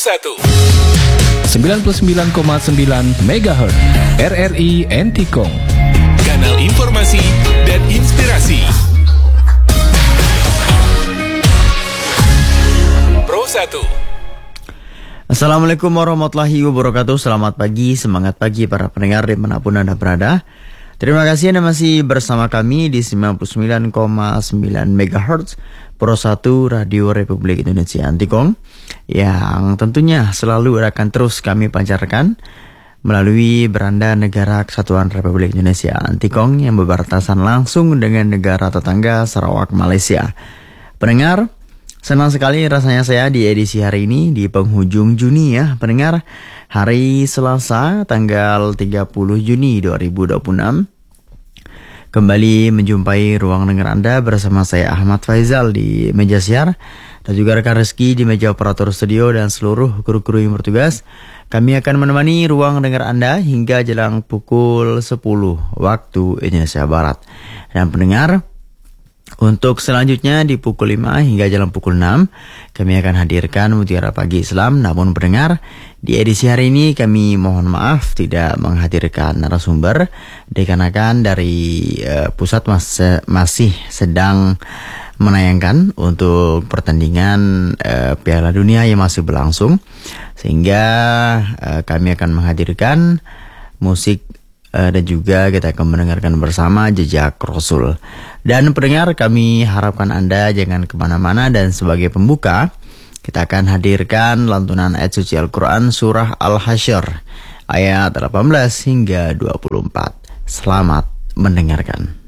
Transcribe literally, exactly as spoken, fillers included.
satu sembilan puluh sembilan koma sembilan megahertz R R I Entikong, kanal informasi dan inspirasi. Pro satu. Assalamualaikum warahmatullahi wabarakatuh. Selamat pagi, semangat pagi para pendengar dimanapun Anda berada. Terima kasih Anda masih bersama kami di sembilan puluh sembilan koma sembilan megahertz Pro satu Radio Republik Indonesia Entikong, yang tentunya selalu akan terus kami pancarkan melalui beranda negara Kesatuan Republik Indonesia Entikong yang berbatasan langsung dengan negara tetangga Sarawak, Malaysia. Pendengar, senang sekali rasanya saya di edisi hari ini di penghujung Juni ya pendengar. Hari Selasa tanggal tiga puluh Juni dua ribu dua puluh enam. Kembali menjumpai ruang dengar Anda bersama saya Ahmad Faizal di meja siar, dan juga rekan Reski di meja operator studio dan seluruh kru-kru yang bertugas. Kami akan menemani ruang dengar Anda hingga jelang pukul sepuluh waktu Indonesia Barat. Dan pendengar, untuk selanjutnya di pukul lima hingga jelang pukul enam kami akan hadirkan Mutiara Pagi Islam. Namun pendengar, di edisi hari ini kami mohon maaf tidak menghadirkan narasumber dikarenakan dari uh, pusat mas- masih sedang menayangkan untuk pertandingan uh, Piala Dunia yang masih berlangsung, sehingga uh, kami akan menghadirkan musik Uh, dan juga kita akan mendengarkan bersama Jejak Rasul. Dan pendengar, kami harapkan Anda jangan kemana-mana, dan sebagai pembuka kita akan hadirkan lantunan ayat suci Al-Quran Surah Al-Hasyr ayat delapan belas hingga dua puluh empat. Selamat mendengarkan.